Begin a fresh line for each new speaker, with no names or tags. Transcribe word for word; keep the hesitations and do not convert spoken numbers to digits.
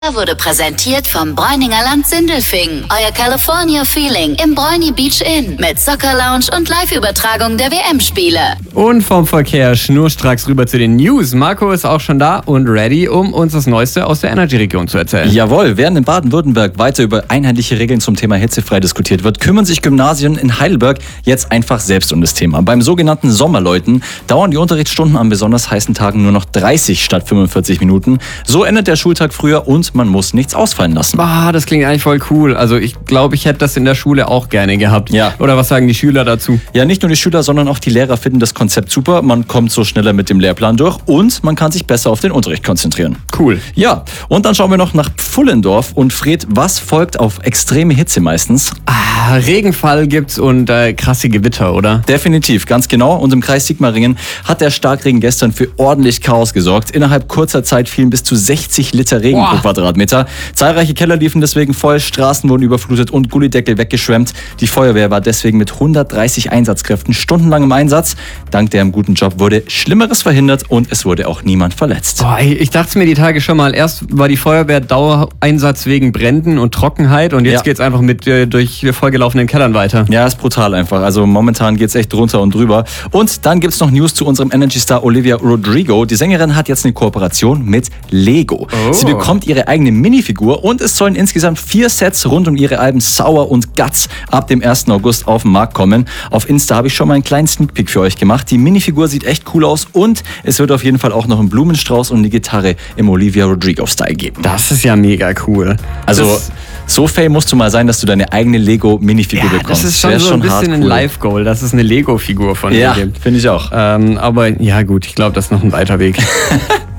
Wurde präsentiert vom Bräuninger Land Sindelfingen. Euer California Feeling im Bräuni Beach Inn mit Soccer Lounge und Live-Übertragung der W M-Spiele.
Und vom Verkehr schnurstracks rüber zu den News. Marco ist auch schon da und ready, um uns das Neueste aus der Energy-Region zu erzählen.
Jawohl, während in Baden-Württemberg weiter über einheitliche Regeln zum Thema hitzefrei diskutiert wird, kümmern sich Gymnasien in Heidelberg jetzt einfach selbst um das Thema. Beim sogenannten Sommerläuten dauern die Unterrichtsstunden an besonders heißen Tagen nur noch dreißig statt fünfundvierzig Minuten. So endet der Schultag früher und man muss nichts ausfallen lassen.
Ah, das klingt eigentlich voll cool. Also ich glaube, ich hätte das in der Schule auch gerne gehabt.
Ja.
Oder was sagen die Schüler dazu?
Ja, nicht nur die Schüler, sondern auch die Lehrer finden das Konzept super. Man kommt so schneller mit dem Lehrplan durch und man kann sich besser auf den Unterricht konzentrieren.
Cool.
Ja, und dann schauen wir noch nach Pfullendorf. Und Fred, was folgt auf extreme Hitze meistens?
Ah, Regenfall gibt's und äh, krasse Gewitter, oder?
Definitiv, ganz genau. Und im Kreis Sigmaringen hat der Starkregen gestern für ordentlich Chaos gesorgt. Innerhalb kurzer Zeit fielen bis zu sechzig Liter Regen
Boah.
pro Quadratmeter. Zahlreiche Keller liefen deswegen voll, Straßen wurden überflutet und Gullideckel weggeschwemmt. Die Feuerwehr war deswegen mit hundertdreißig Einsatzkräften stundenlang im Einsatz. Dank deren guten Job wurde Schlimmeres verhindert und es wurde auch niemand verletzt.
Boah, ey, ich dachte mir die Tage schon mal, erst war die Feuerwehr Dauereinsatz wegen Bränden und Trockenheit und jetzt
Ja.
geht's einfach mit äh, durch vollgelaufenen Kellern weiter.
Ja, ist brutal einfach. Also momentan geht's echt drunter und drüber. Und dann gibt's noch News zu unserem Energy-Star Olivia Rodrigo. Die Sängerin hat jetzt eine Kooperation mit Lego.
Oh.
Sie bekommt ihre eigene Minifigur und es sollen insgesamt vier Sets rund um ihre Alben Sour und Guts ab dem ersten August auf den Markt kommen. Auf Insta habe ich schon mal einen kleinen Sneak Peek für euch gemacht. Die Minifigur sieht echt cool aus und es wird auf jeden Fall auch noch einen Blumenstrauß und eine Gitarre im Olivia Rodrigo-Style geben.
Das ist ja mega cool.
Also
das,
so fame musst du mal sein, dass du deine eigene Lego-Minifigur
ja,
bekommst.
das ist schon
Wär
so ein bisschen ein
hardcool.
Live-Goal, dass es eine Lego-Figur von
Ja,
dir gibt.
finde ich auch.
Ähm, aber ja gut, ich glaube, das ist noch ein weiter Weg.